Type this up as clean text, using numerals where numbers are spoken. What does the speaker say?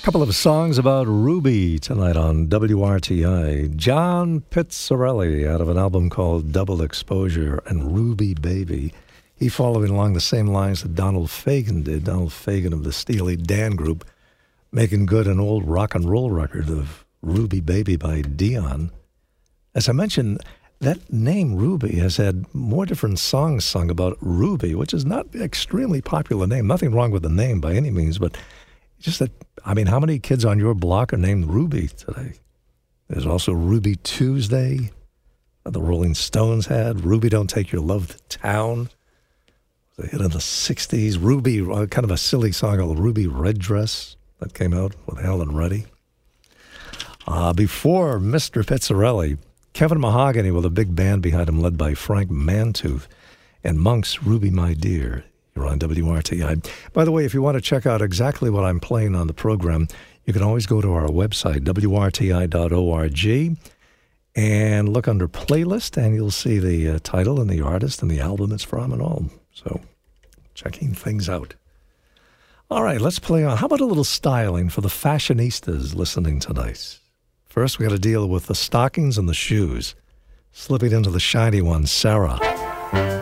Couple of songs about Ruby tonight on WRTI. John Pizzarelli out of an album called Double Exposure and Ruby Baby. He following along the same lines that Donald Fagen did. Donald Fagen of the Steely Dan Group, making good an old rock and roll record of Ruby Baby by Dion. As I mentioned, that name Ruby has had more different songs sung about Ruby, which is not an extremely popular name. Nothing wrong with the name by any means, but just that, I mean, how many kids on your block are named Ruby today? There's also Ruby Tuesday that the Rolling Stones had. Ruby Don't Take Your Love to Town. It was a hit in the 60s. Ruby, kind of a silly song called Ruby Red Dress that came out with Helen Reddy. Before Mr. Pizzarelli, Kevin Mahogany with a big band behind him led by Frank Mantooth and Monk's Ruby My Dear. You're on WRTI. By the way, if you want to check out exactly what I'm playing on the program, you can always go to our website, WRTI.org, and look under playlist, and you'll see the title and the artist and the album it's from and all. So, checking things out. All right, let's play on. How about a little styling for the fashionistas listening tonight? First, we got to deal with the stockings and the shoes. Slipping into the shiny ones, Sarah.